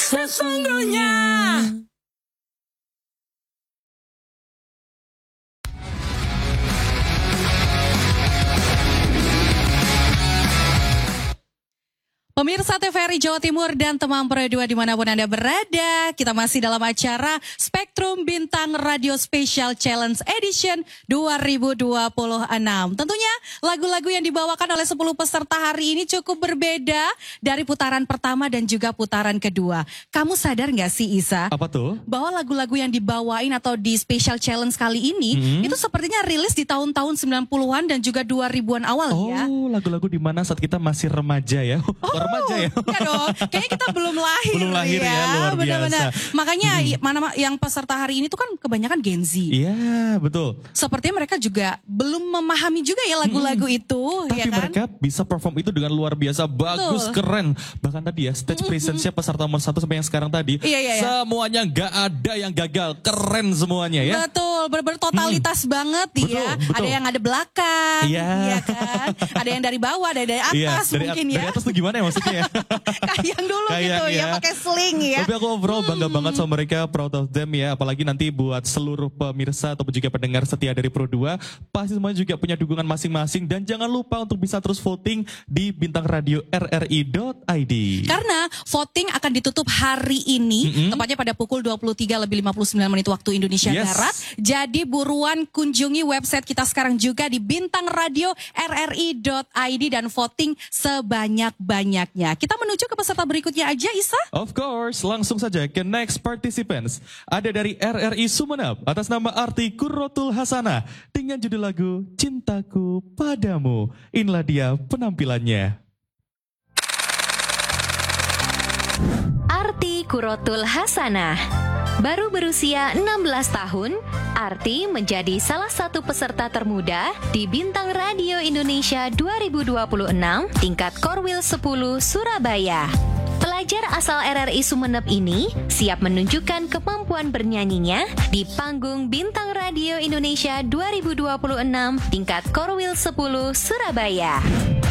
sesungguhnya. Pemirsa TVRI Jawa Timur dan teman Pro 2 dimanapun Anda berada, kita masih dalam acara Spektrum Bintang Radio Special Challenge Edition 2026. Tentunya lagu-lagu yang dibawakan oleh 10 peserta hari ini cukup berbeda dari putaran pertama dan juga putaran kedua. Kamu sadar gak sih Isa? Apa tuh? Bahwa lagu-lagu yang dibawain atau di Special Challenge kali ini itu sepertinya rilis di tahun-tahun 90-an dan juga 2000-an awal ya. Oh, lagu-lagu di mana saat kita masih remaja ya. Remaja ya. Enggak dong, kayaknya kita belum lahir. Belum lahir ya, luar benar-benar. biasa. Makanya mana yang peserta hari ini tuh kan kebanyakan Gen Z. Iya, betul. Sepertinya mereka juga belum memahami juga ya lagu-lagu itu, Tapi ya kan? mereka bisa perform itu dengan luar biasa, bagus, keren. Bahkan tadi ya, stage presence-nya peserta nomor 1 sampai yang sekarang tadi, Iya. semuanya nggak ada yang gagal, keren semuanya ya. Betul, benar-benar totalitas banget ya. Betul. Ada yang ada belakang, Iya. kan? Ada yang dari bawah, ada dari atas mungkin ya. Dari atas tuh gimana ya maksudnya ya? Kayak dulu gitu ya, pakai sling ya. Tapi aku overall bangga banget sama mereka, proud of them ya. Apalagi nanti buat seluruh pemirsa ataupun juga pendengar setia dari Pro 2, pasti semuanya juga punya dukungan masing-masing. Dan jangan lupa untuk bisa terus voting di Bintang Radio RRI.id. Karena voting akan ditutup hari ini, tepatnya pada pukul 23:59 waktu Indonesia Barat. Jadi buruan kunjungi website kita sekarang juga di Bintang Radio RRI.id dan voting sebanyak-banyaknya. Kita menuju ke peserta berikutnya aja, Isa. Of course, langsung saja ke next participants. Ada dari RRI Sumeneb atas nama Arti Kurrotul Hasanah dengan judul lagu Cintaku Padamu. Inilah dia penampilannya. Arti Kurotul Hasanah. Baru berusia 16 tahun, Arti menjadi salah satu peserta termuda di Bintang Radio Indonesia 2026 tingkat Korwil 10 Surabaya. Pelajar asal RRI Sumeneb ini siap menunjukkan kemampuan bernyanyinya di panggung Bintang Radio Indonesia 2026 tingkat Korwil 10 Surabaya.